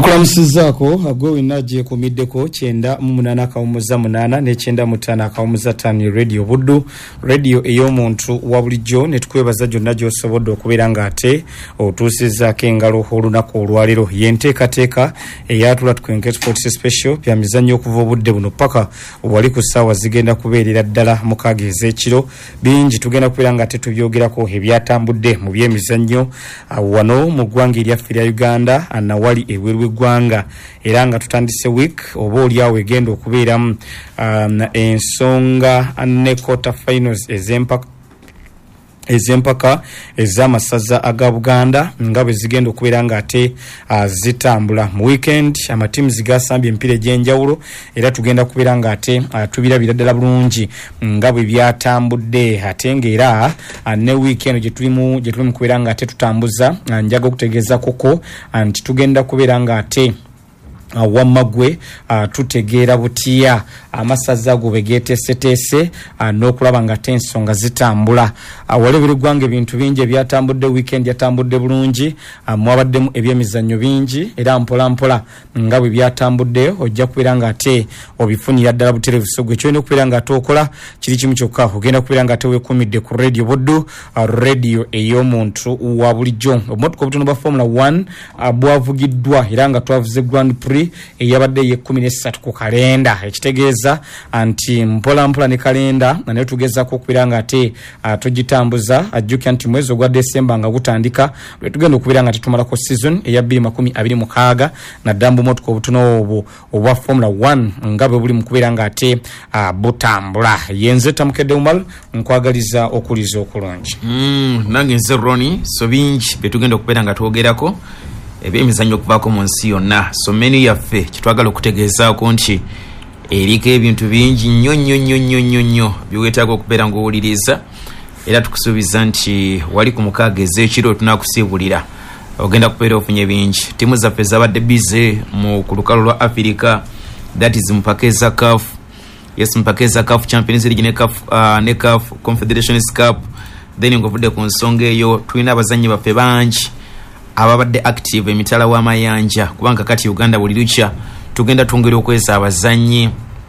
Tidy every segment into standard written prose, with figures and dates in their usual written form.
Tukulamusizaako agwe winaje kumiddeko 9:8 ne 9:5 radio buddu radio ey'omuntu wa bulijjo ne tukwebaza gyonna gy'osobodde okubeera ng'ate otuusizzaako engalo olunaku olwaliro yenteekateeka eyatula Tukwenke Sports Special bya mizannyo okuva obudde buno paka wali ku ssaawa zigenda kubeerera ddala mukaaga ez'ekiro bingi tugenda kubeera ng'ate tubyogerako ebyatambudde mu by'emizannyo wano mu ggwanga eryaffe erya Uganda anawali eweru gwanga era nga tutandise week oba oliawo egenda okubeeramu ensonga ne quarter finals ezempaka ez'amasaza aga Buganda nga bwe zigenda okubeera ng'ate zitambula mu weekend amatiimu gasambye empira egy'enjawulo era tugenda kubeera ng'ate tubirabira ddala bulungi nga bwe byatambudde ate ng'era ne weekend gye tulimu kubeera ng'ate tutambuza njaga okutegeeza koko nti tugenda kubeera ng'ate wamagwe tutegeera butya amasaza go begetesetese n'okulaba nga ensonga zitambula walebere gwange bintu bingi byatambudde weekend yatambudde bulungi mwabaddemu ebyemizannyo bingi era mpola nga bwe byatambudde ojja kubeera nga ate obifunira ddala butereevu gwe kyolina okubeera nga ate okola kiri kimu kyokka ogenda kubeera nga ate weekumidde ku radio buddu radio ey'omuntu wa bulijjo obumotoka obutono bwa Formula 1 bwavugiddwa era nga twavuze Grand Prix eyabadde ye 13 ku kalenda ekitegeeza anti mpola ne kalenda naye tugezako okubeera nga ate tugitambuza ajjukya nti mwezi ogwa December nga gutandika lwe tugenda okubeera nga tetumalako season eya 2026 naddala mu motoka obutono obwa Formula 1 nga bwe buli mu kubeera nga ate butambula yenze tamukedde umal nkwagaliza okuliza okulungi nange nze Ronnie so bingi betugenda okubeera nga twogerako ebyemizannyo okuvaako mu nsi yonna so menu yaffe kitwagala okutegeezaako nti eriko ebintu bingi nnyo biweetaaga okubeera ng'owuliriza era tukusuubiza nti wali ku mukaaga ez'ekiro tunakusiibulira ogenda kubeera ofunye bingi ttiimu zaffe zabadde bize ku lukalu lwa Afirika that is mpaka eza CAF yes mpaka eza CAF Champions League ne CAF Confederations Cup then ng'ovudde ku nsonga eyo tulina abazannyi baffe bangi ababadde active emitala w'amayanja kubanga kati Uganda buli lukya tugenda twongera okweza abazannyi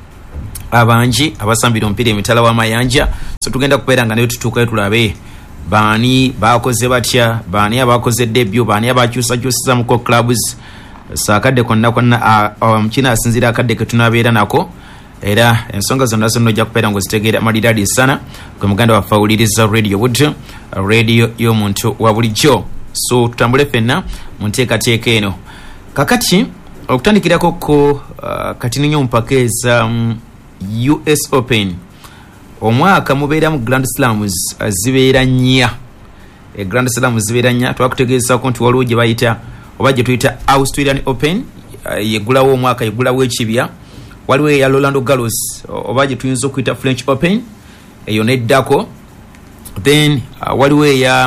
abangi abasambira omupiira emitala w'amayanja so tugenda kubeera nga nayo tutuukayo tulabe baani bakoze batya baani abakoze debut baani abakyusakyusiza muko clubs saakadde konna kina asinzira akadde ke tunabeera nako era ensonga zonna ojja kubeera ng'ozitegeera maliradi sana gwe muganda waffe awuliriza radio buddu radio y'omuntu wa bulijjo so tutambule fenna mu nteekateeka eno kakati okutandikirako ko kati ninyo mpaka eza US Open omwaka mubeeramu Grand Slams zibeera nnya Grand Slams zibeera nnya twakutegeezako nti waliwo gye bayita oba gye tuyita Australian Open yegulawo omwaka yegulawo ekibya waliwo eya Roland Garros oba gye tuyinza okuyita French Open eyo neddako then waliwo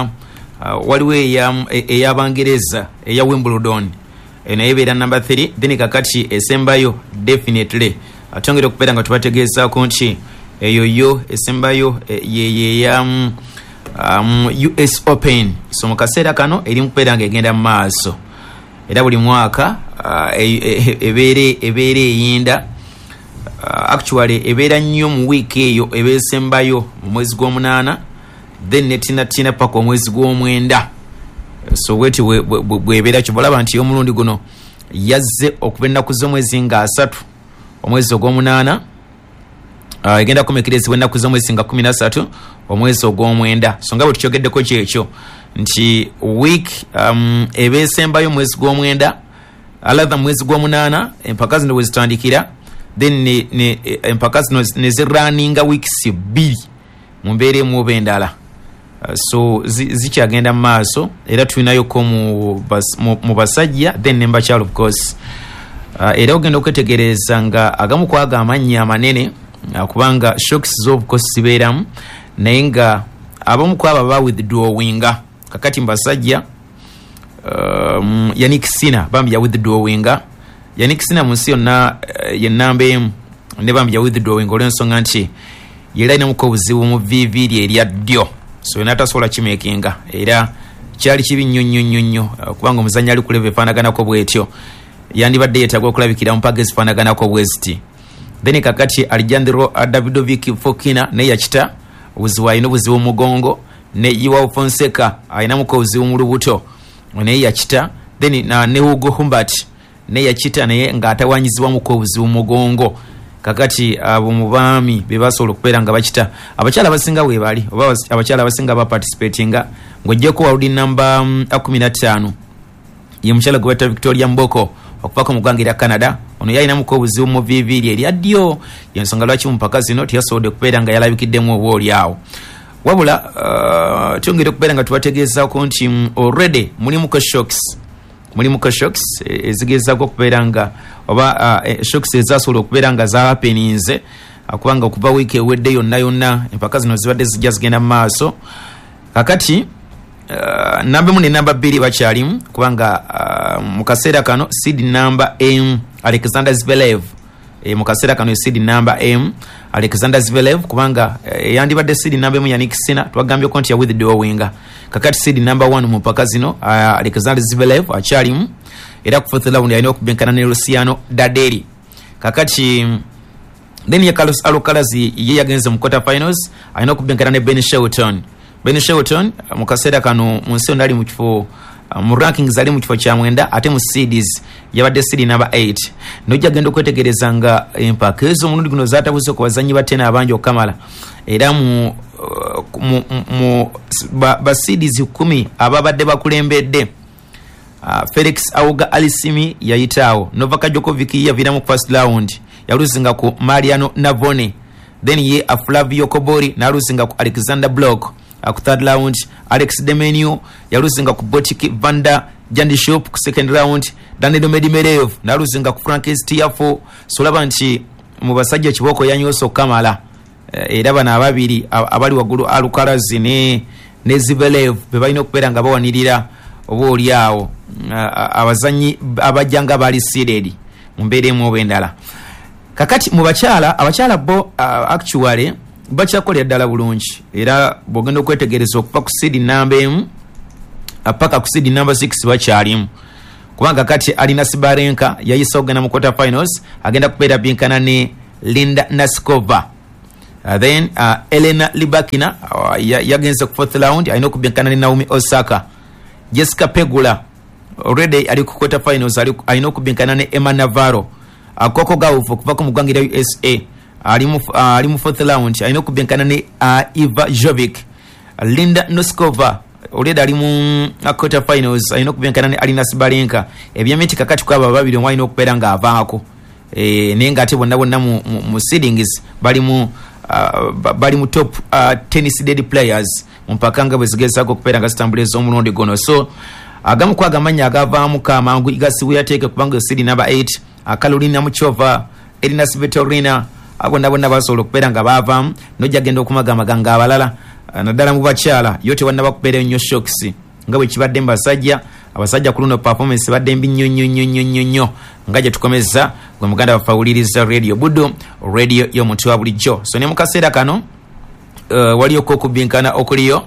ey'Abangereza eya Wimbledon naye ebeera number 3 then kakati esembayo definitely atongera okubeera nga tubategeezaako nti eyoyo esembayo yeya US Open so mu kaseera kano eri mu kubeera nga egenda mu maaso era buli mwaka ebeera eyinda actually ebeera nnyo mu wiiki eyo ebeesembayo mu mwezi gw'omunaana then netina paka omwezi gw'omwenda so weti bwebeera kibalaba nti omulundi guno yazze okuba ennaku z'omwezi nga 3 omwezi ogw'omunaana egenda kumekerezebwa ennaku z'omwezi nga 13 omwezi ogw'omwenda so nga bwe tukyogeddeko kyekyo nti week ebeesembayo omwezi gw'omwenda alatha mwezi gw'omunaana empaka zino wezitandikira then empaka zino neziraninga weeks 2 mu mbeera emu oba endala so zikyagenda mu maaso era tulinayoko mu basajja then nembakyalo of course era ogenda okwetegereza nga agamu kwaga amannya amanene kubanga shocks z'obukosi zibeeramu naye nga abamu kwaba ba withdrawinga kakati mu basajja Yannick Sinner bambi ya withdrawinga Yannick Sinner mu nsi yonna yennamba emu ne bambi ya withdrawinga olw'ensonga nti yera inamuko obuzibu mu vivi lye erya ddyo so natasobola kimekinga era kyali kibi nnyo kubanga omuzannyi ali ku level efaanaganako bwetyo yandibadde yeetaaga okulabikira mu mpaka ezifaanaganako bweziti. Then kakati Alejandro Davidovic Fokina ne yakita obuzibu alina obuzibu mugongo, ne Joao Fonseca alinamuko obuzibu mu lubuto ne yakita. Then ne Hugo Humbert ne yakita naye ng'atawanyizibwamuko obuzibu mugongo. Kakati abo mubaami bebasobola okubeera nga bakita. Abakyala abasinga weebali oba abakyala abasinga baparticipatinga ng'ojjeko wawudi namba 15 ye mukyala gwe bayita Victoria Mboko okuvako mu ggwanga erya Canada. Ono yalinamuko obuzibu mu viiviri erya ddyo, yensonga lwaki mu mpaka zino teyasobodde okubeera nga yalabikiddemu oba oli awo. Wabula twongera okubeera nga tubategeezaako nti already mulimuko shocks ezigezaako okubeera nga oba shocks ezasobola okubeera nga zahapeninze kubanga okuva wiiki ewedde yonna empaka zino zibadde zijja zigenda mu maaso. Kakati namba 1 ne namba 2 bakyalimu kubanga mu kaseera kano seed number M Alexander Zverev mu kaseera kano seed number M Alexander Zverev kubanga yandibadde seed number M Yannick Sinner twagambye ko nti ya withdrawinga. Kakati seed number 1 mu mpaka zino Alexander Zverev akyalimu era ku fourth round alina okubenkana ne Luciano Daderi. Kakati then ya Carlos Alcaraz ye yagenze mu quarter finals alina okubenkana ne Ben Shelton mu kaseera kano mu nsi ndali mu kifo mu rankings ali mu kifo kya 9 ate mu seeds yabadde seed number 8. Nojja genda okwetegereza nga empaka ezo mulundi guno zaatabuze ku bazanyi batena abangi okamala era mu ba seeds 10 ababadde bakulembedde. Felix Auga Alisimi yayitaawo, Novak Djokovic yavira mu first round yaluzinga ku Mariano Navone, then ye Flavio Kobori naluzinga ku Alexander Block. Ku third round Alex Demeniu yaluzinga ku Botic Vanda Jandishop ku second round. Danilo Medvedev naluzinga ku Francis Tiafoe. Solaba nti mu basajja kiboko yanyoso kamala era bana ababiri abali wagulu Alcaraz ne Zverev bebalina okubeera nga bawanirira oba oli awo abazanyi abajjanga bali seeded mu mbeera emu oba endala. Kakati mu abakyala bo actually bakyakolera ddala bulungi era bwogenda okwetegereza okuva ku seed number M paka ku seed number 6 bakyalimu kubanga kati alina Sibarenka yayisa ogenda mu quarter finals agenda kubeera binkana ne Linda Naskova. Then Elena Libakina yagenze ku fourth round alina okubinkana ne Naomi Osaka. Jessica Pegula already ali ku quarter finals alina okubinkana ne Emma Navarro. Coco Gauff okuva ku ggwanga erya USA ali mu fourth round alina okubinkana ne Iva Jovic. Linda Noskova already ali mu quarter finals alina okubinkana ne Alina Sibarenka. Ebyemiti kakati kwaba babiri walina okubeera nga avaako naye nga ate bonna mu seedings bali mu top 10 seeded players mpaka nga bwe zigezaako okubeera nga zitambula ez'omulundi guno. So agamu ku agamanya agavaamu kamangu igasiwe yateeke kubanga seed number 8 Carolina Muchova, Elina Svitolina abo bonna basobola okubeera nga baavaamu. Nojja genda okumagamaga nga abalala naddala mu bakyala yo tewannaba kubeera nnyo shocks nga bwe kibadde mu abasajja ku luno performance badde mbi nnyo nga gye tukomeza gwe muganda bafawuliriza radio Buddu radio y'omuntu wa bulijjo. So ne mu kaseera kano waliyo okubinkana okuliyo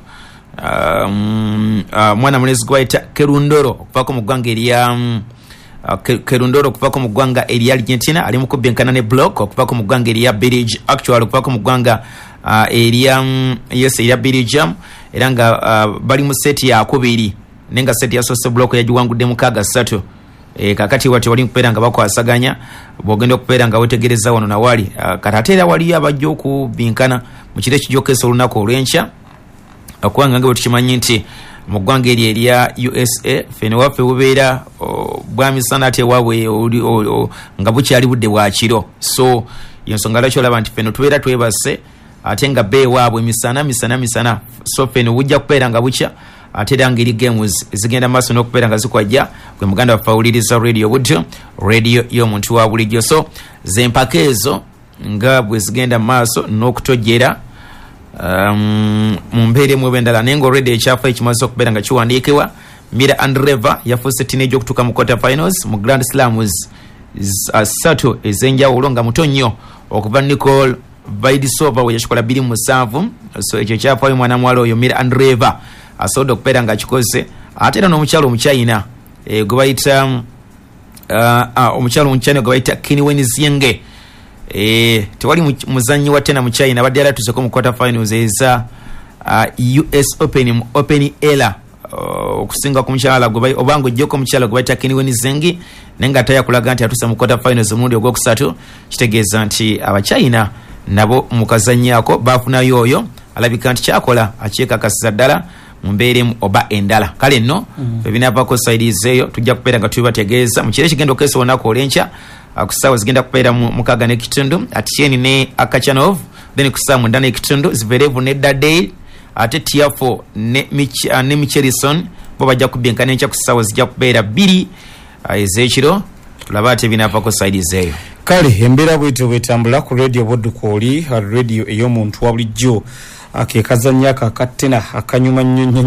mwana mulezi gwaita Kerundoro okuvako mu ggwanga erya Kerundoro okuvako mu ggwanga erya Argentina ali mu kubinkana ne Block okuvako mu ggwanga erya Belgium actually okuvako mu ggwanga erya Belgium era nga bali mu seti ya kubiri nenga seti ya Sose Block yagiwangudde mu 6-3. Kakati wati wali kupeera nga bakwasaganya bwogenda okupeera nga wetegereza wano nawali kati era wali abajja okubinkana mu kiro ekijokesa olunaku olw'enkya okubanga nga bwe tukimanyi nti mu ggwanga eryo erya USA fene waffe bubeera bwa misana ate waabwe nga bukyali budde bwa kiro. So yensonga lwaki olaba nti fene tubeera twebase ate nga beewaabwe misana so fene bujja kupeera nga bukya ate era ngeri games zigenda maaso n'okubeera nga zikwajja gwe muganda wafawuliriza radio Buddu radio y'omuntu wa bulijjo. So zempaka ezo nga bwe zigenda maaso n'okutojera mu mbeera emu endala naye nga already ekyafa ekimaze okubeera nga kiwandiikibwa. Mira Andreeva yafuuse teenage okutuuka mu quarter finals mu Grand Slams 3 ez'enjawulo nga muto nnyo okuva Nicole Vaidisova we yakikola 2-7. So ekyo kyafaayo mwana muwala oyo Mira Andreeva asobodde okubeera nga kikoze ate era n'omukyalo omukyayina gwe bayita omukyalo China gwe bayita Kinwen Ziyenge tewali muzanyi wa tena mu China badde yalatuzeko mu quarter finals eza US Open Ela okusinga ku mukyala gwe obango jjoko mukyala gwe bayita Kinwen Ziyenge nenga ataya kulaga nti atusa mu quarter finals omulundi ogwokusatu kitegeeza nti Abachina nabo mukazanyako bafunayo oyo alabika nti kyakola akyekakasiza ddala mu mbeeremu oba endala kale nno ebinaavako sides eyo tujja kubeera nga tubibategeeza mu kiro ekigenda okukeesa olunaku olw'enkya ku ssaawa zigenda kubeera mukaaga n'ekitundu Atieni ne Akachanov then ku ssaawa mwenda n'ekitundu Zverev ne Dadey ate Tiafoe ne Michelson bo bajja kubyenkana enkya ku ssaawa zijja kubeera 2 ez'ekiro tulaba ate ebinaavako sides eyo kale embeera bwetambula ku radio Bodukooli radio ey'omuntu wa bulijjo akekazanya kakatena akanyuma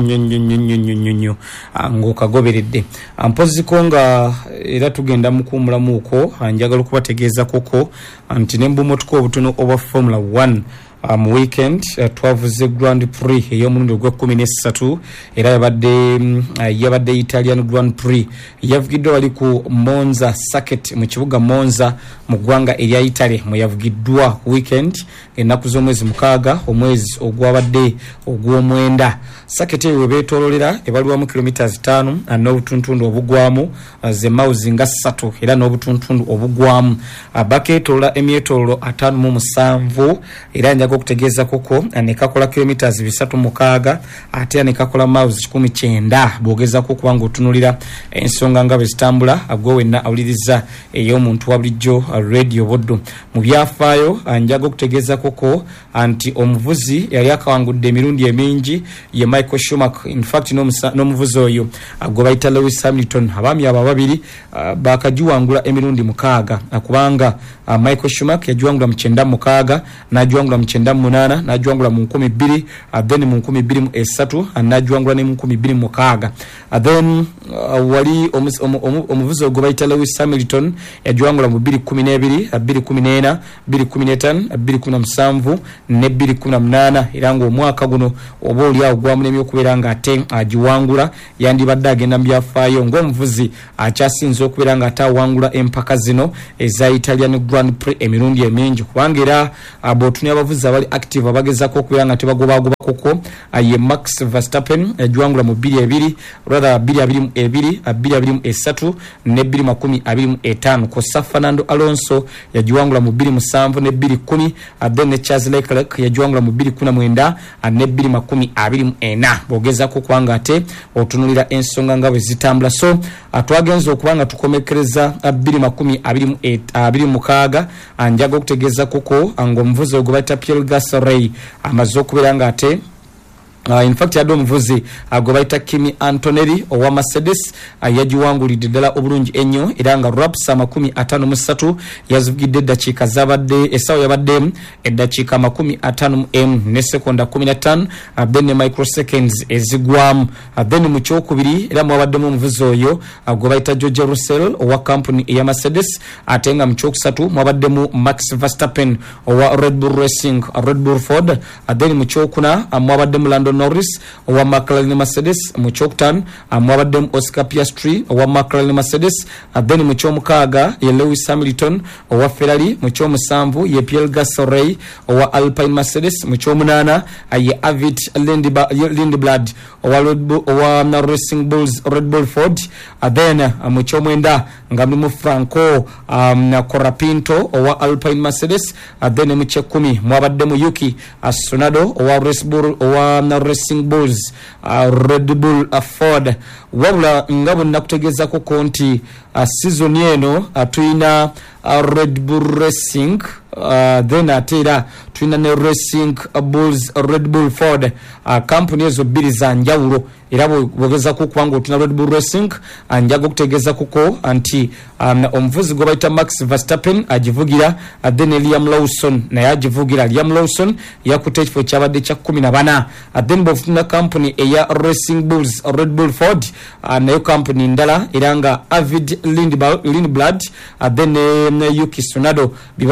nnyo ng'okagoberedde mpoziko nga era tugenda mukuumulamuuko njagala okubategeeza koko nti nembumotuka obutono obwa Formula 1 mu weekend twavuze Grand Prix ey'omulundi ogw'13 era yabadde Italian Grand Prix yavugiddwa wali ku Monza Circuit mu kibuga Monza mu ggwanga erya Italy mwe yavugiddwa weekend ennaku z'omwezi 6 omwezi ogwabadde ogw'omwenda Circuit eyo beetoololera ebalwamu kilometers 5 n'obutuntundu obugwamu ze miles nga 3 era n'obutuntundu obugwamu bakeetoola emyetoolo 57 era njaga okutegeeza koko nekakola kilometers 306 ate nekakola miles 19 bwogezako kubanga otunulira ensonga nga bwe zitambula gwe wenna awuliriza ey'omuntu wa bulijjo radio Boddo mu byafaayo njaga okutegeeza koko anti omuvuzi yali akawangudde emirundi emingi ye Michael Schumacher in fact n'omuvuzi oyo gwe bayita Lewis Hamilton abaami abo babiri bakajiwangula emirundi 6 kubanga Michael Schumacher yajiwangula mu 9 n'ajiwangula mu 9 n'ajiwangula mu 12 then mu 2023 n'ajiwangula ne mu 2026 then wali omuvuzi gwe bayita Lewis Hamilton yajiwangula mu 2012 2014 2015 2017 ne 2018 era ngo omwaka guno oba oli awo gwamu n'ebyokubeera nga ate agiwangula yandibadde agenda mu byafaayo ng'omuvuzi akyasinze okubeera nga atawangula empaka zino eza Italian Grand Prix emirundi emingi kubanga era abotuni abavuzi abali active abagezako okubeera nga tebagobagoba koko ye Max Verstappen yagiwangula mu 22 rather 22 ne 2025 kosa Fernando Alonso yagiwangula mu 27 ne 2010 then ne Charles Leclerc yagiwangula mu 2019 ne 2024 bogezako kubanga ate otunulira ensonga nga bwe zitambula so atwagenza okubanga tukomekereza 2026 anjaga okutegeeza koko ng'omuvuzi ogwe bayita Pierre Gasly amaze okubeera nga ate in fact yadde omuvuzi gwe bayita Kimi Antonelli owa Mercedes yagiwangulidde ddala obulungi ennyo era nga laps 53 yazivugidde eddakiika zabadde essaawa yabadde eddakiika 50 ne sekonda 15 then ne microseconds ezigwamu then mu kyokubiri era mwabaddemu omuvuzi oyo gwe bayita George Russell owa company eya Mercedes ate nga mu kyokusatu mwabaddemu Max Verstappen owa Red Bull Racing Red Bull Ford then mu kyokuna mwabaddemu Lando Norris owa McLaren Mercedes mu kyokutano mwabaddemu Oscar Piastri owa McLaren Mercedes then mu kyomukaaga ye Lewis Hamilton owa Ferrari mu kyomusanvu ye Pierre Gasly owa Alpine Mercedes mu kyomunaana ye Avid Lindblad owa Racing Bulls Red Bull Ford then mu kyomwenda nga mulimu Franco Corapinto owa Alpine Mercedes then mu kyekumi mwabaddemu Yuki Tsunoda owa Racing Bulls Red Bull Ford wabula nga bwe nakutegeeza koko nti season eno tuyina Red Bull Racing then atera tuyina ne Racing Bulls Red Bull Ford company ezo bbiri za njawulo era bwogezako kubanga otuna Red Bull Racing njaga okutegeeza kuko anti omuvuzi gwe bayita Max Verstappen agivugira then Liam Lawson naye agivugira Liam Lawson yakutte ekifo kyabadde kya 14 then bwofuna company eya Racing Bulls Red Bull Ford nayo company ndala era nga Avid Lindblad then ne Yuki Tsunoda bibavugira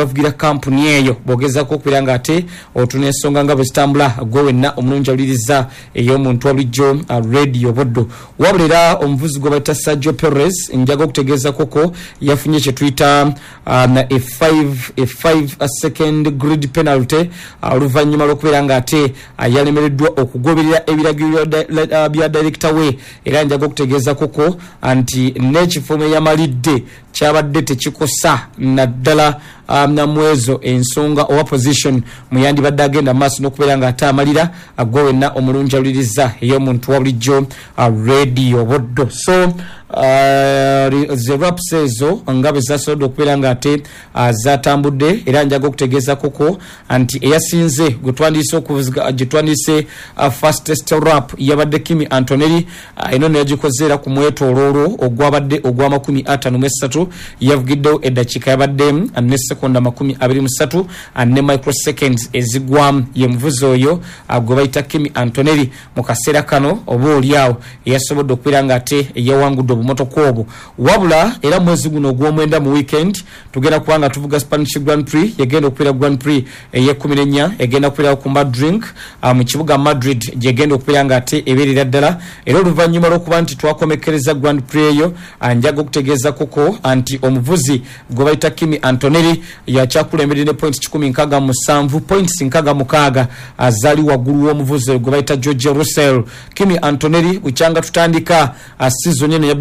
kampuni eyo bogezako okubira ate otuna ensonga nga bwe zitambula gwe wenna omulungi awuliriza ey'omuntu wabulijjo radio Buddo wabulira omuvuzi gwe bayita Sergio Perez njaga okutegeeza koko yafunye kye tuyita a 5 second grid penalty oluvannyuma lw'okubeera ate yalemereddwa okugoberera ebiragiro bya director we era njaga okutegeeza koko anti n'ekifumo yamalidde kyabadde tekikosa naddala namwezo ensonga owa position muyandi badde agenda maaso n'okubeera ate amalira gwe wenna omulungi awuliriza ey'omuntu wabulijjo radio Buddo so the raps ezo nga bwe zasobodde okubeera ate zatambudde era njaga okutegeeza koko anti eyasinze gye fastest rap yabadde Kimi Antonelli eno neyagikoze era ku mwetooloolo ogwabadde ogwa 53 yavugiddewo eddakiika yabadde ne sekonda 23 ne microseconds ezigwamu ye muvuzi oyo gwe bayita Kimi Antonelli mu kaseera kano oba oliawo eyasobodde okubeera ate eyawangudde obumotoka obwo wabula era mwezi guno ogw'omwenda mu weekend tugenda kubanga tuvuga Spanish Grand Prix yegenda okubeera Grand Prix eye-14 egenda kubeera ku Madrid mu kibuga Madrid gyegenda okubeera ate ebeerera ddala era oluvannyuma lw'okuba nti twakomekereza Grand Prix eyo njaga okutegeeza koko anti omuvuzi gwe bayita Kimi Antonelli yakyakulembedde ne points 167 points 66 azali waggulu w'omuvuzi gwe bayita George Russell. Kimi Antonelli bukyanga tutandika season eno ya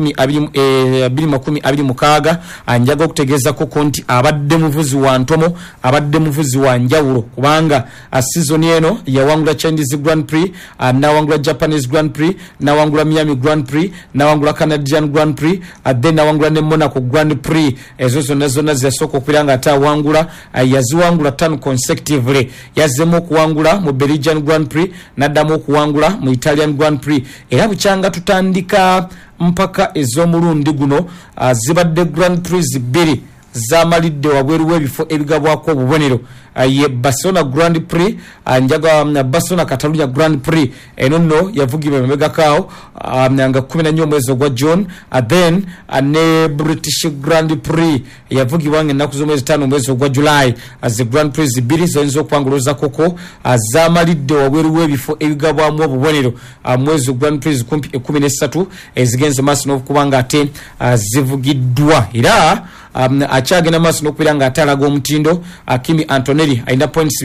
2026 njaga okutegeeza koko nti abadde muvuzi wa ntomo abadde muvuzi wa njawulo kubanga season eno yawangula Chinese Grand Prix nawangula Japanese Grand Prix nawangula Miami Grand Prix nawangula Canadian Grand Prix then nawangula ne Monaco Grand Prix ezo zonna zasooka okubeera ate awangula yaziwangula 5 consecutively yazzemu okuwangula mu Belgian Grand Prix naddamu okuwangula mu Italian Grand Prix era bukyanga tutandika mpaka ez'omulundi guno zibadde Grand Prix 2 zamalidde wabweru w'ebifo ebigabwako obubonero ye Barcelona Grand Prix njaga Barcelona Catalunya Grand Prix eno nno yavugibwa emegakaawo nga 14 omwezi ogwa June then ne British Grand Prix yavugibwa ng'ennaku z'omwezi 5 omwezi ogwa July as Grand Prix 2 zoyinza okwanguloza koko zamalidde wabweru w'ebifo ebigabwamu obubonero mwezi Grand Prix 13 ezigenze maaso n'okuba ate zivugiddwa era akyagenda maaso n'okubeera ate alaga omutindo Kimi Antonelli alina points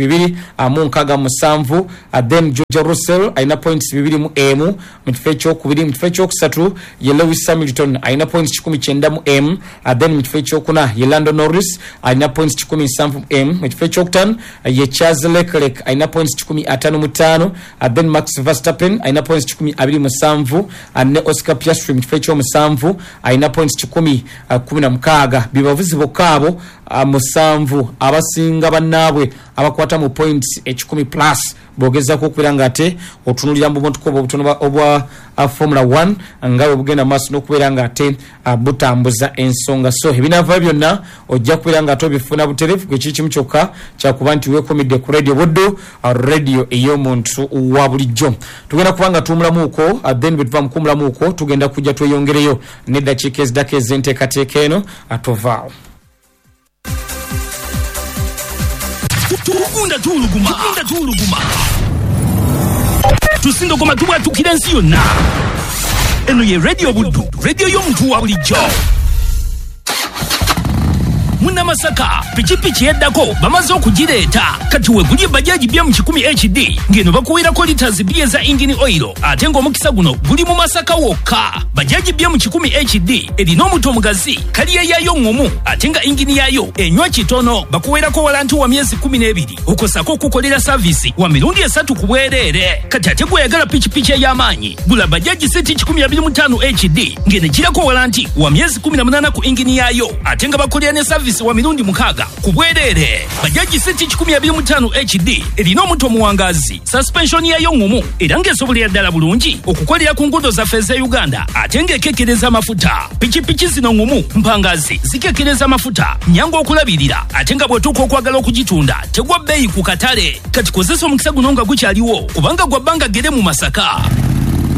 267 then George Russell alina points 2 mu kifo ekyokubiri mu kifo ekyokusatu ye Lewis Hamilton alina points 19 then mu kifo ekyokuna ye Lando Norris alina points 17 mu kifo ekyokutaano ye Charles Leclerc alina points 55 then Max Verstappen alina points 27 ne Oscar Piastri mu kifo ekyomusanvu alina points 16 bibavuzi bokkaabo musanvu abasinga bannaabwe abakwata mu points 10 plus bogezako okubeera ate otunulira mu bumotoka obutono obwa Formula 1 nga bwe bugenda maaso n'okubeera ate butambuza ensonga so ebinava byonna ojja kubeera ate obifuna butereevu gwe kiri kimu kyokka kyakuba nti weekomedde ku radio Buddo radio ey'omuntu wa bulijjo tugenda kubanga tuwumulamuuko then bwe tuva mu kuwumulamuuko tugenda kujja tweyongereyo n'eddakiika ezidako ez'enteekateeka eno atovaawo. Tukunda tuluguma tusindogoma tubwatukira ensi yonna eno ye radio Buddo radio y'omuntu wa bulijjo Munnamasaka pichipichi yeddako bamaze okugireeta kati wegulye bajaji bya mu 10 HD ngeno bakuwirako liters bye za engine oil ate ng'omukisa guno guli mu Masaka wokka bajaji bya mu 10 HD erina omuto omugazi kaliya yayo ngomu ate nga engine yayo enywa kitono bakuwirako walanti wa myezi 12 okosako okukolera service wa mirundi 3 ku bwereere kati ate gweyagala pichipichi ey'amaanyi gula bajaji seti 125 HD ngene girako walanti wa myezi 18 ku engine yayo ate nga bakolera ne service wa mirundi 6 ku bwereere bajaji seti 125 HD erina omuto omuwangazi suspension yayo ngomu era ng'esobolera ddala bulungi okukolera ku nguudo zaffe za Uganda ate ng'ekekereza amafuta pichipichi zino ngomu mpangazi zikekereza amafuta nyangu okulabirira ate nga bw'otuuka okwagala okugitunda tegwa bbeeyi ku katale kati kozesa omukisa guno nga gukyaliwo kubanga gwa bbanga gere mu Masaka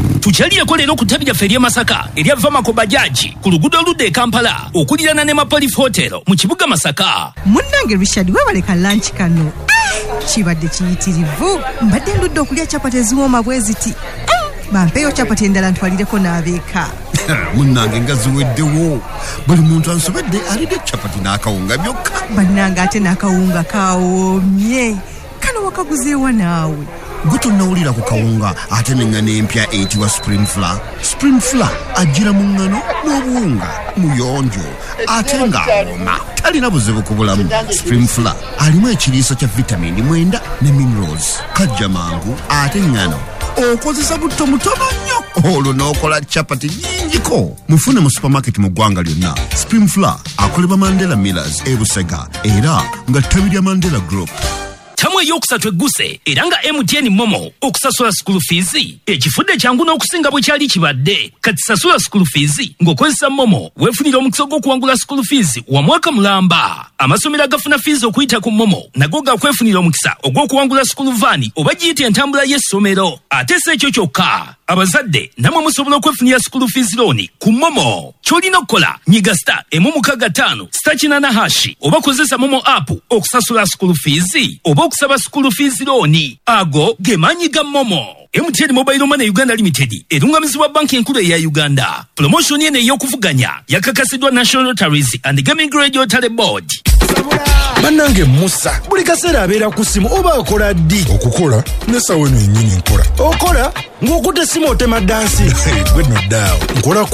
tukyaliyeko leero ku ttabi lyaffe ery'e Masaka erya Vamako Bajaji ku luguudo oludda e Kampala okulirana ne Mapolif Hotel mu kibuga Masaka. Munnange Richard webaleka lanchi kano kibadde kiyitirivu, mbadde ndudde okulya capati eziwooma bwe ziti. Bampeeyo capati endala ntwalireko n'abeeka. Munnange nga ziweddewo, buli muntu ansobedde alidde capati n'akawunga byokka. Bannange ate n'akawunga kawoomye, kano wakaguzeewa naawe? Gwe tonnawulira ku kawunga ate n'engano empya eyitibwa Spring Flour. Spring Flour ajjira mu ngano n'obuwunga muyonjo ate ng'awoma, talina buzibu ku bulamu. Spring Flour alimu ekiriiso kya vitamini 9 ne minerals, kajja mangu ate ngano okozesa butto mutono nnyo olwo n'okola capati nnyingiko. Mufune mu supermarket mu ggwanga lyonna. Spring Flour akolebwa Mandela Millers e Busega era nga ttabi lya Mandela Group. Tamu eyokusatu egguse era nga MTN Momo okusasula school fees ekifudde kyangu n'okusinga bwe kyali kibadde. Kati sasula school fees ng'okozesa Momo weefunira omukisa gw'okuwangula school fees wa mwaka mulamba. Amasomero agafuna fees okuyita ku Momo nago gakwefunira omukisa ogw'okuwangula school van oba giyita entambula y'essomero. Ate si ekyo kyokka, abazadde namwe musobola okwefunira school fees loan ku Momo. Ky'olina okukola nyiga *165 *8# oba kozesa Momo app okusasula school fees oba okusaba school fees loan. Ago ge maanyi ga Momo. MTN Mobile Money Uganda Limited erungamizibwa banki enkulu eya Uganda. Promotion eno ey'okuvuganya yakakasiddwa National Lotteries and Gaming Regulatory Board. Bannange Musa buli kaseera abeera ku simu oba akola ddi? Okukola nesawe eno yennyini nkola. Okola ng'okutte simu otema dansi. Gwe no ddaawo nkola